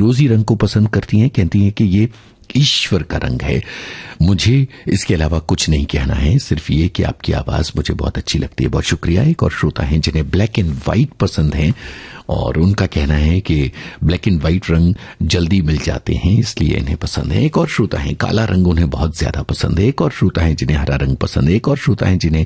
फिरोजी रंग को पसंद करती हैं, कहती हैं कि ये ईश्वर का रंग है। मुझे इसके अलावा कुछ नहीं कहना है, सिर्फ ये कि आपकी आवाज मुझे बहुत अच्छी लगती है। बहुत शुक्रिया। एक और श्रोता हैं जिन्हें ब्लैक एंड व्हाइट पसंद है और उनका कहना है कि ब्लैक एंड व्हाइट रंग जल्दी मिल जाते हैं इसलिए इन्हें पसंद है। एक और श्रोता है काला रंग उन्हें बहुत ज्यादा पसंद है। एक और श्रोता है जिन्हें हरा रंग पसंद है। एक और श्रोता है जिन्हें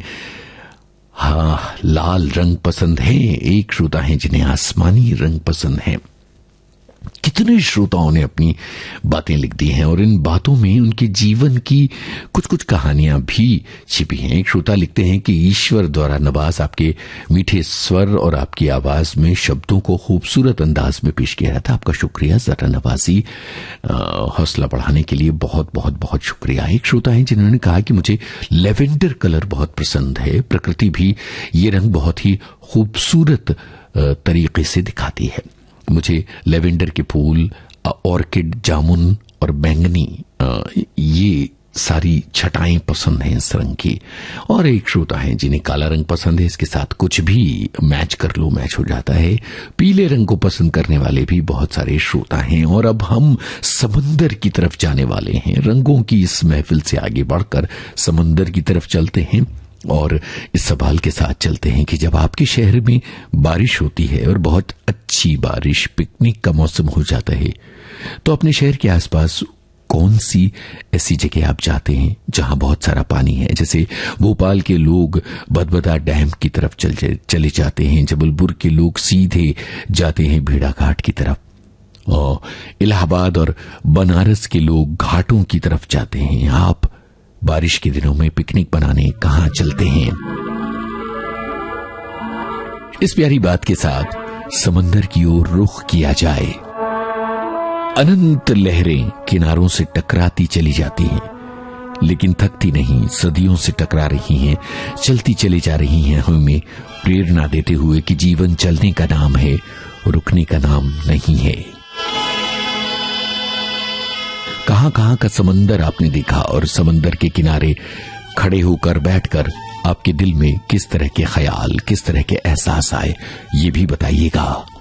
लाल रंग पसंद है। एक श्रोता है जिन्हें आसमानी रंग पसंद है। कितने श्रोताओं ने अपनी बातें लिख दी हैं और इन बातों में उनके जीवन की कुछ कुछ कहानियां भी छिपी हैं। एक श्रोता लिखते हैं कि ईश्वर द्वारा नवाज आपके मीठे स्वर और आपकी आवाज में शब्दों को खूबसूरत अंदाज में पेश किया था। आपका शुक्रिया। जरा नवाजी हौसला बढ़ाने के लिए बहुत बहुत बहुत शुक्रिया। एक श्रोता है जिन्होंने कहा कि मुझे लेवेंडर कलर बहुत पसंद है। प्रकृति भी ये रंग बहुत ही खूबसूरत तरीके से दिखाती है। मुझे लेवेंडर के फूल, ऑर्किड, जामुन और बैंगनी ये सारी छटाएं पसंद हैं इस रंग की। और एक श्रोता है जिन्हें काला रंग पसंद है, इसके साथ कुछ भी मैच कर लो मैच हो जाता है। पीले रंग को पसंद करने वाले भी बहुत सारे श्रोता हैं। और अब हम समंदर की तरफ जाने वाले हैं। रंगों की इस महफिल से आगे बढ़कर समंदर की तरफ चलते हैं और इस सवाल के साथ चलते हैं कि जब आपके शहर में बारिश होती है और बहुत अच्छी बारिश, पिकनिक का मौसम हो जाता है, तो अपने शहर के आसपास कौन सी ऐसी जगह आप जाते हैं जहां बहुत सारा पानी है? जैसे भोपाल के लोग बदबदा डैम की तरफ चले जाते हैं। जबलपुर के लोग सीधे जाते हैं भेड़ाघाट की तरफ और इलाहाबाद और बनारस के लोग घाटों की तरफ जाते हैं। आप बारिश के दिनों में पिकनिक बनाने कहां चलते हैं? इस प्यारी बात के साथ समंदर की ओर रुख किया जाए। अनंत लहरें किनारों से टकराती चली जाती हैं, लेकिन थकती नहीं, सदियों से टकरा रही हैं, चलती चली जा रही हैं, हमें प्रेरणा देते हुए कि जीवन चलने का नाम है, रुकने का नाम नहीं है। कहां कहां का समंदर आपने देखा और समंदर के किनारे खड़े होकर बैठकर आपके दिल में किस तरह के ख्याल, किस तरह के एहसास आए, ये भी बताइएगा।